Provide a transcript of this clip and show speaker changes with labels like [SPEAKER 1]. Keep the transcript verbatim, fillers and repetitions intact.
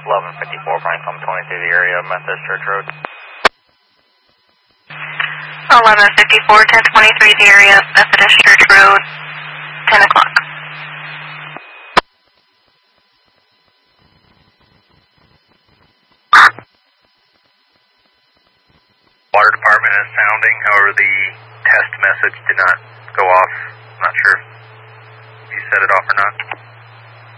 [SPEAKER 1] eleven fifty-four, Franklin twenty-three, the area of Methodist Church Road.
[SPEAKER 2] eleven fifty-four, ten twenty-three, the area of Methodist Church Road, ten o'clock.
[SPEAKER 3] Water department is sounding, however the test message did not go off. I'm not sure if you set it off or not.